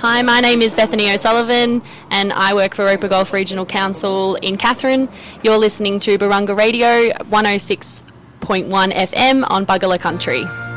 Hi, my name is Bethany O'Sullivan and I work for Roper Gulf Regional Council in Katherine. You're listening to Barunga Radio 106.1 FM on Buggala Country.